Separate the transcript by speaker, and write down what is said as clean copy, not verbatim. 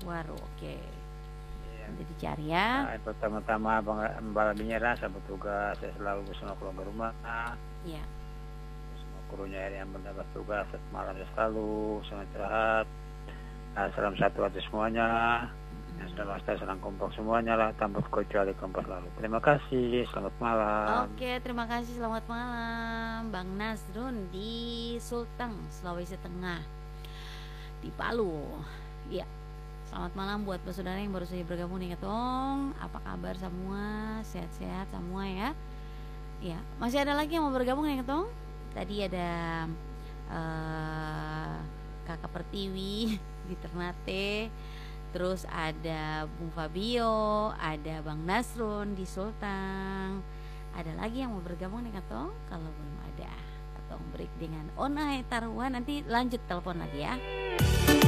Speaker 1: Waru, oke.
Speaker 2: Iya.
Speaker 1: Nanti dicari ya.
Speaker 2: Nah, pertama-tama Mbak Dinyera saya bertugas, saya selalu bersama keluarga rumah.
Speaker 1: Iya.
Speaker 2: Semua krunya yang mendapat tugas malam saya selalu sangat istirahat. Nah, salam satu hati semuanya. Yang sudah master senang kompak semuanya lah, tanpa kecuali kompak lalu. Terima kasih, selamat malam.
Speaker 1: Oke, terima kasih. Selamat malam, Bang Nasrun di Sulteng, Sulawesi Tengah, di Palu. Ya, selamat malam buat saudara yang baru saja bergabung nih Ketong. Apa kabar semua? Sehat-sehat semua ya? Ya, masih ada lagi yang mau bergabung nih Ketong? Tadi ada Kakak Pertiwi di Ternate. Terus ada Bung Fabio, ada Bang Nasrun di Sulteng. Ada lagi yang mau bergabung nih Katong? Kalau belum ada, Katong break dengan Onai Taruhan. Nanti lanjut telepon lagi ya.